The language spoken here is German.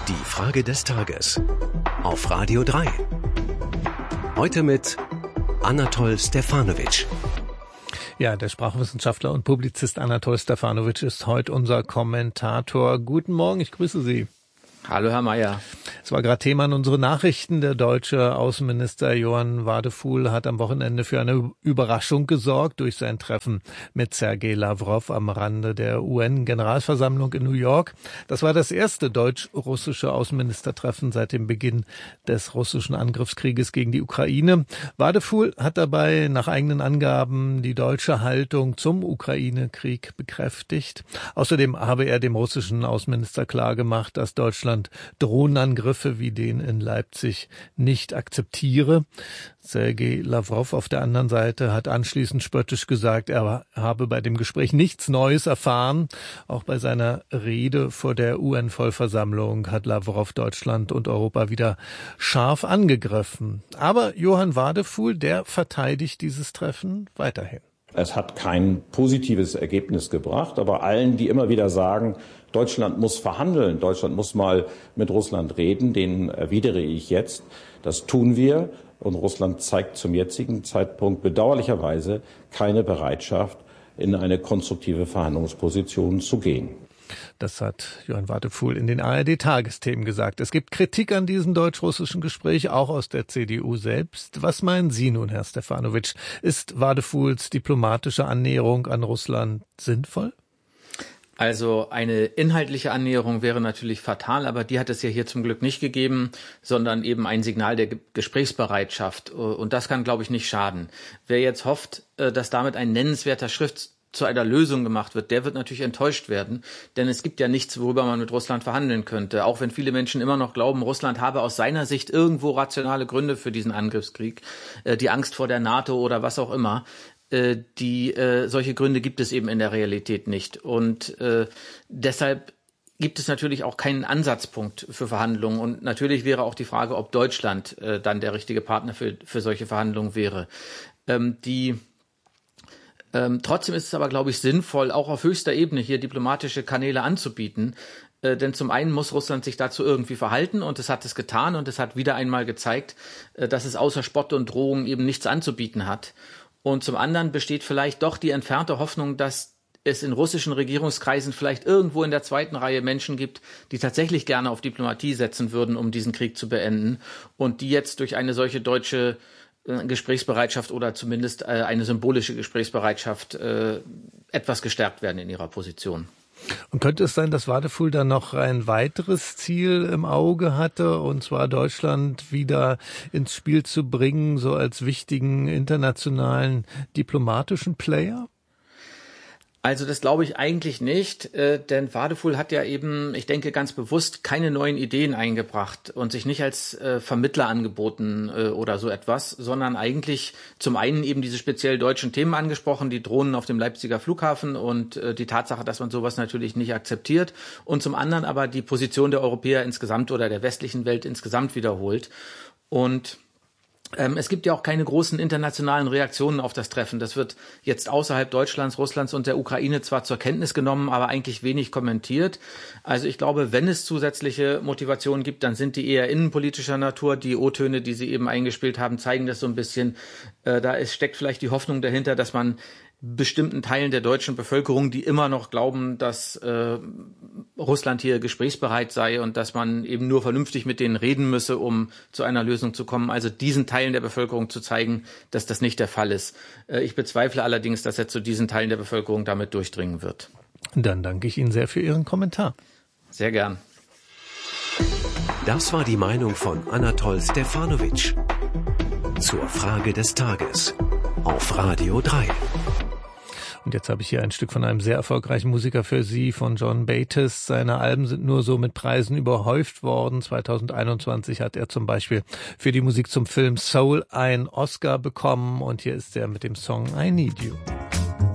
Die Frage des Tages auf Radio 3. Heute mit Anatol Stefanovic. Ja, der Sprachwissenschaftler und Publizist Anatol Stefanovic ist heute unser Kommentator. Guten Morgen, ich grüße Sie. Hallo, Herr Mayer. Es war gerade Thema in unseren Nachrichten. Der deutsche Außenminister Johann Wadephul hat am Wochenende für eine Überraschung gesorgt durch sein Treffen mit Sergei Lavrov am Rande der UN-Generalversammlung in New York. Das war das erste deutsch-russische Außenministertreffen seit dem Beginn des russischen Angriffskrieges gegen die Ukraine. Wadephul hat dabei nach eigenen Angaben die deutsche Haltung zum Ukraine-Krieg bekräftigt. Außerdem habe er dem russischen Außenminister klargemacht, dass Deutschland Drohnenangriffe wie den in Leipzig nicht akzeptiere. Sergei Lavrov auf der anderen Seite hat anschließend spöttisch gesagt, er habe bei dem Gespräch nichts Neues erfahren. Auch bei seiner Rede vor der UN-Vollversammlung hat Lavrov Deutschland und Europa wieder scharf angegriffen. Aber Johann Wadephul, der verteidigt dieses Treffen weiterhin. Es hat kein positives Ergebnis gebracht, aber allen, die immer wieder sagen, Deutschland muss verhandeln, Deutschland muss mal mit Russland reden, denen erwidere ich jetzt, das tun wir. Und Russland zeigt zum jetzigen Zeitpunkt bedauerlicherweise keine Bereitschaft, in eine konstruktive Verhandlungsposition zu gehen. Das hat Johann Wadephul in den ARD-Tagesthemen gesagt. Es gibt Kritik an diesem deutsch-russischen Gespräch, auch aus der CDU selbst. Was meinen Sie nun, Herr Stefanovic? Ist Wadephuls diplomatische Annäherung an Russland sinnvoll? Also eine inhaltliche Annäherung wäre natürlich fatal, aber die hat es ja hier zum Glück nicht gegeben, sondern eben ein Signal der Gesprächsbereitschaft. Und das kann, glaube ich, nicht schaden. Wer jetzt hofft, dass damit ein nennenswerter Schritt zu einer Lösung gemacht wird, der wird natürlich enttäuscht werden, denn es gibt ja nichts, worüber man mit Russland verhandeln könnte. Auch wenn viele Menschen immer noch glauben, Russland habe aus seiner Sicht irgendwo rationale Gründe für diesen Angriffskrieg, die Angst vor der NATO oder was auch immer. Solche Gründe gibt es eben in der Realität nicht. Und deshalb gibt es natürlich auch keinen Ansatzpunkt für Verhandlungen. Und natürlich wäre auch die Frage, ob Deutschland dann der richtige Partner für solche Verhandlungen wäre. Trotzdem ist es aber, glaube ich, sinnvoll, auch auf höchster Ebene hier diplomatische Kanäle anzubieten. Denn zum einen muss Russland sich dazu irgendwie verhalten und es hat es getan und es hat wieder einmal gezeigt, dass es außer Spott und Drohung eben nichts anzubieten hat. Und zum anderen besteht vielleicht doch die entfernte Hoffnung, dass es in russischen Regierungskreisen vielleicht irgendwo in der zweiten Reihe Menschen gibt, die tatsächlich gerne auf Diplomatie setzen würden, um diesen Krieg zu beenden und die jetzt durch eine solche deutsche Gesprächsbereitschaft oder zumindest eine symbolische Gesprächsbereitschaft etwas gestärkt werden in ihrer Position. Und könnte es sein, dass Wadephul dann noch ein weiteres Ziel im Auge hatte, und zwar Deutschland wieder ins Spiel zu bringen, so als wichtigen internationalen diplomatischen Player? Also das glaube ich eigentlich nicht, denn Wadephul hat ja eben, ich denke ganz bewusst, keine neuen Ideen eingebracht und sich nicht als Vermittler angeboten oder so etwas, sondern eigentlich zum einen eben diese speziell deutschen Themen angesprochen, die Drohnen auf dem Leipziger Flughafen und die Tatsache, dass man sowas natürlich nicht akzeptiert, und zum anderen aber die Position der Europäer insgesamt oder der westlichen Welt insgesamt wiederholt. Und es gibt ja auch keine großen internationalen Reaktionen auf das Treffen. Das wird jetzt außerhalb Deutschlands, Russlands und der Ukraine zwar zur Kenntnis genommen, aber eigentlich wenig kommentiert. Also ich glaube, wenn es zusätzliche Motivationen gibt, dann sind die eher innenpolitischer Natur. Die O-Töne, die Sie eben eingespielt haben, zeigen das so ein bisschen. Steckt vielleicht die Hoffnung dahinter, dass man bestimmten Teilen der deutschen Bevölkerung, die immer noch glauben, dass Russland hier gesprächsbereit sei und dass man eben nur vernünftig mit denen reden müsse, um zu einer Lösung zu kommen. Also diesen Teilen der Bevölkerung zu zeigen, dass das nicht der Fall ist. Ich bezweifle allerdings, dass er zu diesen Teilen der Bevölkerung damit durchdringen wird. Dann danke ich Ihnen sehr für Ihren Kommentar. Sehr gern. Das war die Meinung von Anatol Stefanovic zur Frage des Tages auf Radio 3. Und jetzt habe ich hier ein Stück von einem sehr erfolgreichen Musiker für Sie, von John Bates. Seine Alben sind nur so mit Preisen überhäuft worden. 2021 hat er zum Beispiel für die Musik zum Film Soul einen Oscar bekommen. Und hier ist er mit dem Song I Need You.